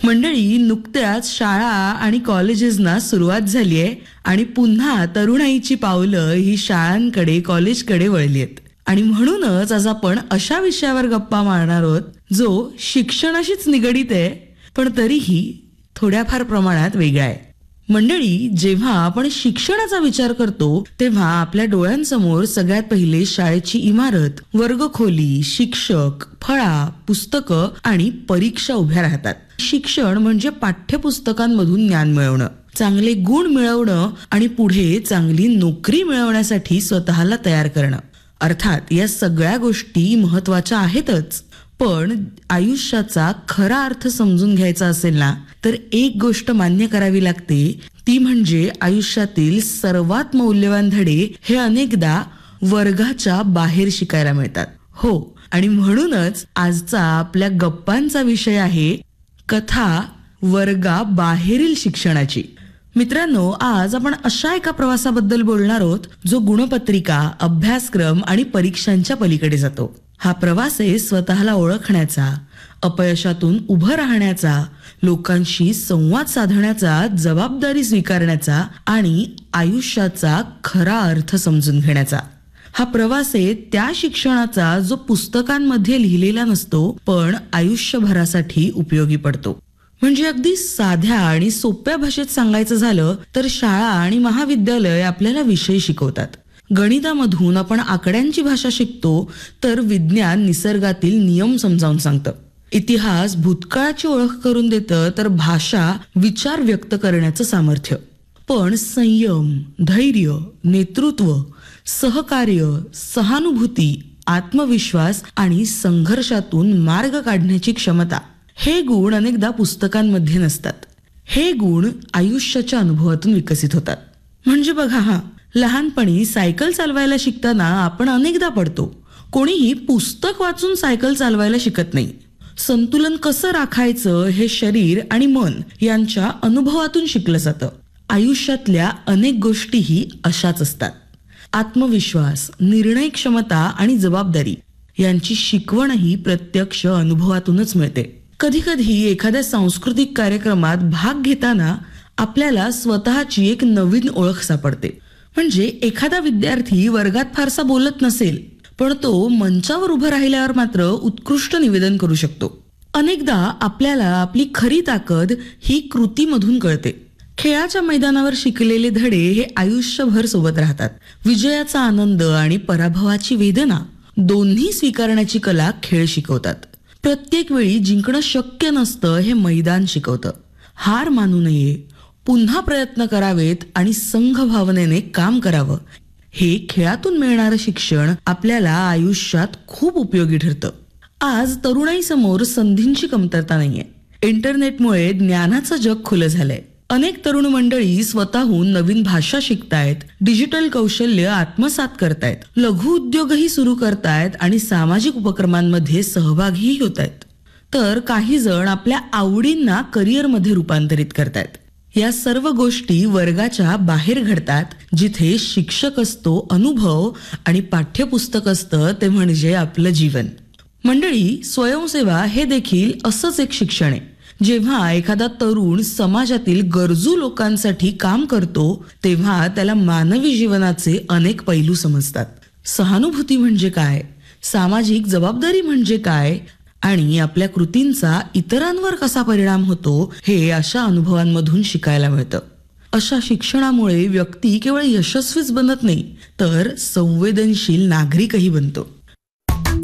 मंडळी, नुकत्याच शाळा आणि कॉलेजेसना सुरुवात झाली आहे आणि पुन्हा तरुणाईची पावलं ही शाळांकडे कॉलेजकडे वळली आहेत. आणि म्हणूनच आज आपण अशा विषयावर गप्पा मारणार आहोत जो शिक्षणाशीच निगडीत आहे, पण तरीही थोड्याफार प्रमाणात वेगळा आहे. मंडळी, जेव्हा आपण शिक्षणाचा विचार करतो तेव्हा आपल्या डोळ्यांसमोर सगळ्यात पहिले शाळेची इमारत, वर्गखोली, शिक्षक, फळा, पुस्तकं आणि परीक्षा उभ्या राहतात. शिक्षण म्हणजे पाठ्यपुस्तकांमधून ज्ञान मिळवणं, चांगले गुण मिळवणं आणि पुढे चांगली नोकरी मिळवण्यासाठी स्वतःला तयार करणं. अर्थात या सगळ्या गोष्टी महत्वाच्या आहेतच, पण आयुष्याचा खरा अर्थ समजून घ्यायचा असेल ना, तर एक गोष्ट मान्य करावी लागते, ती म्हणजे आयुष्यातील सर्वात मौल्यवान धडे हे अनेकदा वर्गाच्या बाहेर शिकायला मिळतात. हो, आणि म्हणूनच आजचा आपल्या गप्पांचा विषय आहे कथा वर्गाबाहेरील शिक्षणाची. मित्रांनो, आज आपण अशा एका प्रवासाबद्दल बोलणार आहोत जो गुणपत्रिका, अभ्यासक्रम आणि परीक्षांच्या पलीकडे जातो. हा प्रवास आहे स्वतःला ओळखण्याचा, अपयशातून उभं राहण्याचा, लोकांशी संवाद साधण्याचा, जबाबदारी स्वीकारण्याचा आणि आयुष्याचा खरा अर्थ समजून घेण्याचा. हा प्रवास आहे त्या शिक्षणाचा जो पुस्तकांमध्ये लिहिलेला नसतो, पण आयुष्यभरासाठी उपयोगी पडतो. म्हणजे अगदी साध्या आणि सोप्या भाषेत सांगायचं झालं तर शाळा आणि महाविद्यालय आपल्याला विषय शिकवतात. गणितामधून आपण आकड्यांची भाषा शिकतो, तर विज्ञान निसर्गातील नियम समजावून सांगतं. इतिहास भूतकाळाची ओळख करून देतं, तर भाषा विचार व्यक्त करण्याचं सामर्थ्य. पण संयम, धैर्य, नेतृत्व, सहकार्य, सहानुभूती, आत्मविश्वास आणि संघर्षातून मार्ग काढण्याची क्षमता, हे गुण अनेकदा पुस्तकांमध्ये नसतात. हे गुण आयुष्याच्या अनुभवातून विकसित होतात. म्हणजे बघा, लहानपणी सायकल चालवायला शिकताना आपण अनेकदा पडतो. कोणीही पुस्तक वाचून सायकल चालवायला शिकत नाही. संतुलन कसं राखायचं हे शरीर आणि मन यांच्या अनुभवातून शिकलं जातं. आयुष्यातल्या अनेक गोष्टीही अशाच असतात. आत्मविश्वास, निर्णय क्षमता आणि जबाबदारी यांची शिकवणही प्रत्यक्ष अनुभवातूनच मिळते. कधी कधी एखाद्या सांस्कृतिक कार्यक्रमात भाग घेताना आपल्याला स्वतःची एक नवीन ओळख सापडते. म्हणजे एखादा विद्यार्थी वर्गात फारसा बोलत नसेल, पण तो मंचावर उभं राहिल्यावर मात्र उत्कृष्ट निवेदन करू शकतो. अनेकदा आपल्याला आपली खरी ताकद ही कृतीमधून कळते. खेळाच्या मैदानावर शिकलेले धडे हे आयुष्यभर सोबत राहतात. विजयाचा आनंद आणि पराभवाची वेदना दोन्ही स्वीकारण्याची कला खेळ शिकवतात. प्रत्येक वेळी जिंकणं शक्य नसतं हे मैदान शिकवतं. हार मानू नये, पुन्हा प्रयत्न करावेत आणि संघ भावनेने काम करावं, हे खेळातून मिळणारं शिक्षण आपल्याला आयुष्यात खूप उपयोगी ठरतं. आज तरुणाईसमोर संधींची कमतरता नाहीये. इंटरनेटमुळे ज्ञानाचं जग खुलं झालंय. अनेक तरुण मंडळी स्वतःहून नवीन भाषा शिकतायत, डिजिटल कौशल्य आत्मसात करतायत, लघु उद्योगही सुरू करतायत आणि सामाजिक उपक्रमांमध्ये सहभागीही होत आहेत. तर काही जण आपल्या आवडींना करिअरमध्ये रूपांतरित करतायत. या सर्व गोष्टी वर्गाच्या बाहेर घडतात, जिथे शिक्षक असतो अनुभव आणि पाठ्यपुस्तक असतं ते म्हणजे आपलं जीवन. मंडळी, स्वयंसेवा हे देखील असंच एक शिक्षण आहे. जेव्हा एखादा तरुण समाजातील गरजू लोकांसाठी काम करतो, तेव्हा त्याला मानवी जीवनाचे अनेक पैलू समजतात. सहानुभूती म्हणजे काय, सामाजिक जबाबदारी म्हणजे काय आणि आपल्या कृतींचा इतरांवर कसा परिणाम होतो, हे अशा अनुभवांमधून शिकायला मिळतं. अशा शिक्षणामुळे व्यक्ती केवळ यशस्वीच बनत नाही, तर संवेदनशील नागरिकही बनतो.